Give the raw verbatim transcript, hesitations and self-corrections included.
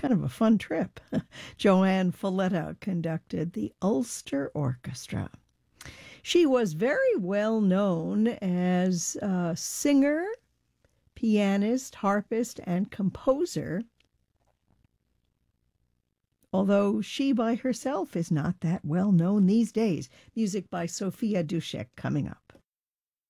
kind of a fun trip. Joanne Falletta conducted the Ulster Orchestra. She was very well known as a singer, pianist, harpist, and composer, although she by herself is not that well known these days. Music by Sophia Dushek coming up.